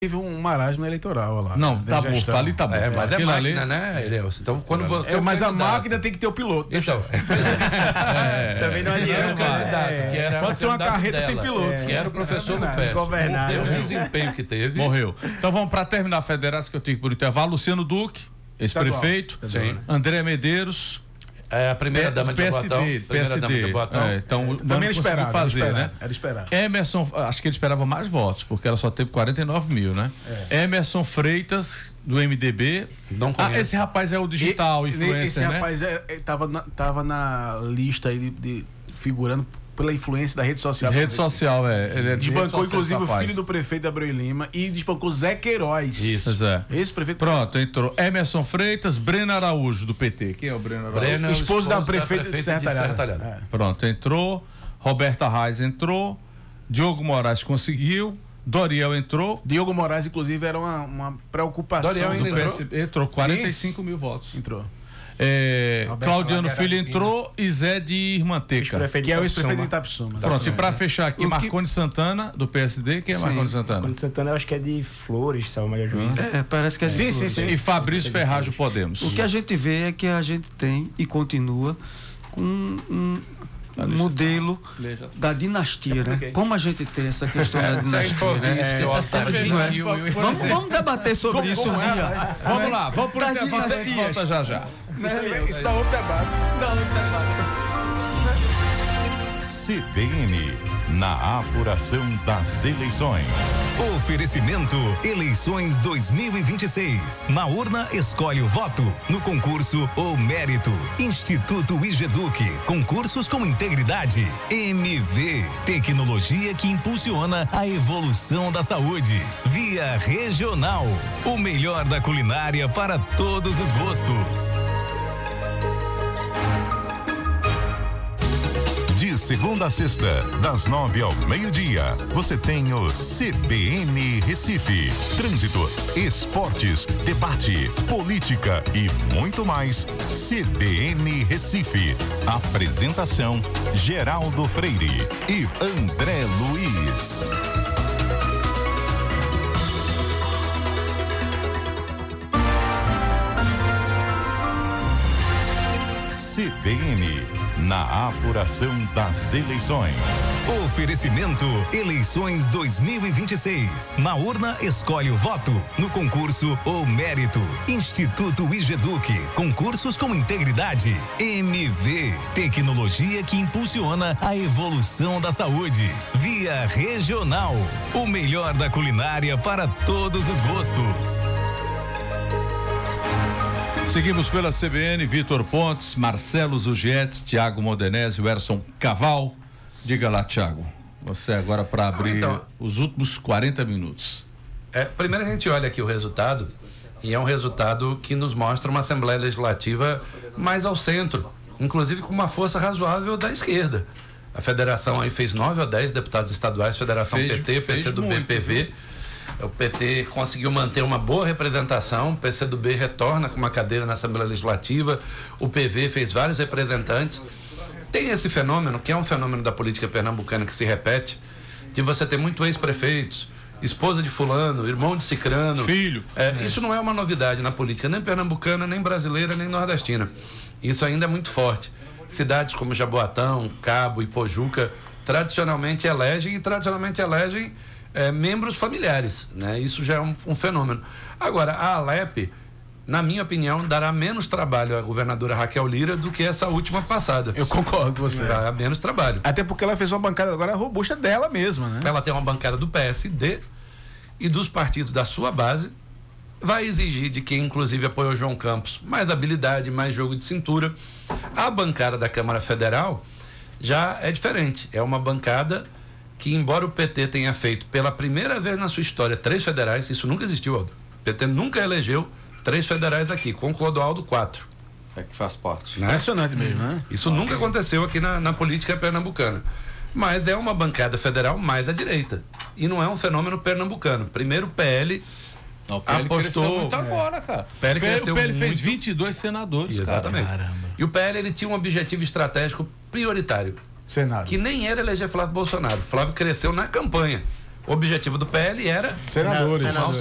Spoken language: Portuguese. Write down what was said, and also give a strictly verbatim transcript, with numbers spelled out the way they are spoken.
teve um marasmo eleitoral lá. Não, tá bom, tá ali tá bom. É, mas é máquina, ali... né, Ireus? Então, quando você. É, mas a máquina tem que ter o piloto. Então. é, também não adianta. O candidato, é, que era pode ser uma carreta dela, sem piloto. É, que era o professor é, Lupes. Governado. O desempenho que teve. Morreu. Então vamos para terminar a federação, que eu tenho que ir por intervalo. Luciano Duque, ex-prefeito. Sim. André Medeiros. É a primeira P- dama de Jaboatão. P S D. É, então, é, também era esperado, fazer, era esperado, né? Era esperado. Emerson, acho que ele esperava mais votos, porque ela só teve quarenta e nove mil, né? É. Emerson Freitas, do M D B. Não conheço. Ah, esse rapaz é o digital e, influencer, esse né? Esse rapaz é, é, tava, na, tava na lista aí de, de figurando pela influência da rede social. Rede social, é. Ele é desbancou, inclusive, rapaz. o filho do prefeito Abreu Lima e desbancou Zé Queiroz. Isso, é. Esse prefeito. Pronto, entrou Emerson Freitas, Breno Araújo, do P T. Quem é o Breno Araújo? Breno, esposo, esposo da prefeita, da prefeita de Serra Talhada. Talhada. É. Pronto, entrou. Roberta Reis entrou. Diogo Moraes conseguiu. Doriel entrou. Diogo Moraes, inclusive, era uma, uma preocupação. Doriel do P S B. Entrou, quarenta e cinco mil votos. Entrou. É, Claudiano Filho entrou e Zé de Irmanteca, que é o ex-prefeito de Itapissuma. Pronto, e para fechar aqui, Marconi que... Santana, do P S D. Quem é sim, Marconi Santana? Marconi Santana eu acho que é de Flores, Salma Maria Juiz. É, parece que é de sim, Flores. Sim, sim. E Fabrício Ferraz do Podemos. O que a gente vê é que a gente tem e continua com um, um modelo da dinastia, né? Como a gente tem essa questão da dinastia, né? Vamos, vamos debater sobre como, isso um dia. É? Vamos lá, vamos por aqui, você volta já já. Isso dá outro debate. Dá outro debate. C B N, na apuração das eleições. Oferecimento Eleições dois mil e vinte e seis. Na urna, escolhe o voto. No concurso, o mérito. Instituto Igeduc. Concursos com integridade. M V. Tecnologia que impulsiona a evolução da saúde. Via Regional. O melhor da culinária para todos os gostos. De segunda a sexta, das nove ao meio-dia, você tem o C B N Recife. Trânsito, esportes, debate, política e muito mais. C B N Recife. Apresentação: Geraldo Freire e André Luiz. C B N, na apuração das eleições. Oferecimento Eleições dois mil e vinte e seis. Na urna, escolhe o voto. No concurso, o mérito. Instituto Igeduc. Concursos com integridade. M V. Tecnologia que impulsiona a evolução da saúde. Via Regional. O melhor da culinária para todos os gostos. Seguimos pela C B N, Vitor Pontes, Marcelo Zugietes, Tiago Modenese, Werson Caval. Diga lá, Tiago, você agora para abrir então, os últimos quarenta minutos. É, primeiro a gente olha aqui o resultado, e é um resultado que nos mostra uma Assembleia Legislativa mais ao centro, inclusive com uma força razoável da esquerda. A federação aí fez nove ou dez deputados estaduais, Federação fez, P T, P C do B, P V. Viu? O P T conseguiu manter uma boa representação, o P C do B retorna com uma cadeira na Assembleia Legislativa, o P V fez vários representantes. Tem esse fenômeno, que é um fenômeno da política pernambucana que se repete, de você ter muito ex-prefeitos, esposa de fulano, irmão de cicrano. Filho. É, é. Isso não é uma novidade na política, nem pernambucana, nem brasileira, nem nordestina. Isso ainda é muito forte. Cidades como Jaboatão, Cabo e Pojuca, tradicionalmente elegem e tradicionalmente elegem É, membros familiares, né? Isso já é um, um fenômeno. Agora, a Alep, na minha opinião, dará menos trabalho à governadora Raquel Lira do que essa última passada. Eu concordo com você. Dará menos trabalho. Até porque ela fez uma bancada agora robusta dela mesma, né? Ela tem uma bancada do P S D e dos partidos da sua base. Vai exigir de quem, inclusive, apoiou João Campos, mais habilidade, mais jogo de cintura. A bancada da Câmara Federal já é diferente. É uma bancada que, embora o P T tenha feito pela primeira vez na sua história três federais, isso nunca existiu, Aldo. O P T nunca elegeu três federais aqui, com o Clodoaldo quatro. É que faz parte. Né? Impressionante mesmo, né? Isso ah, nunca é. aconteceu aqui na, na política pernambucana. Mas é uma bancada federal mais à direita. E não é um fenômeno pernambucano. Primeiro o P L Não, o P L apostou cresceu muito agora, cara. O P L, cresceu o P L fez muito. vinte e dois senadores, exatamente. Cara. Caramba. E o P L ele tinha um objetivo estratégico prioritário. Senado. Que nem era eleger Flávio Bolsonaro. Flávio cresceu na campanha. O objetivo do P L era senadores. Senadores.